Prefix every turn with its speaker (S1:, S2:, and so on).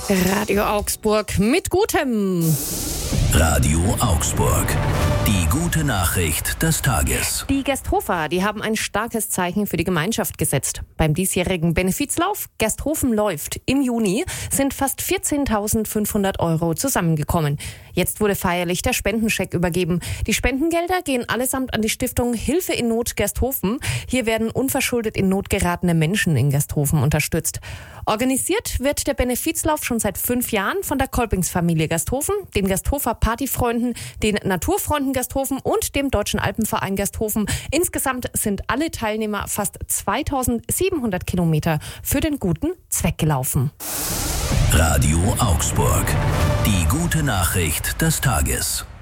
S1: Radio Augsburg mit Gutem.
S2: Radio Augsburg. Die gute Nachricht des Tages.
S1: Die Gersthofer, die haben ein starkes Zeichen für die Gemeinschaft gesetzt. Beim diesjährigen Benefizlauf Gersthofen läuft im Juni sind fast 14.500 € zusammengekommen. Jetzt wurde feierlich der Spendenscheck übergeben. Die Spendengelder gehen allesamt an die Stiftung Hilfe in Not Gersthofen. Hier werden unverschuldet in Not geratene Menschen in Gersthofen unterstützt. Organisiert wird der Benefizlauf schon seit 5 Jahren von der Kolpingsfamilie Gersthofen, den Gersthofer Partyfreunden, den Naturfreunden Gersthofen und dem Deutschen Alpenverein Gersthofen. Insgesamt sind alle Teilnehmer fast 2.700 Kilometer für den guten Zweck gelaufen.
S2: Radio Augsburg. Die gute Nachricht des Tages.